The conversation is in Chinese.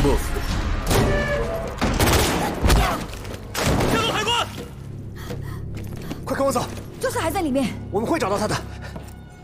boss。 天龙海关！快跟我走， 就是还在里面。 我们会找到他的。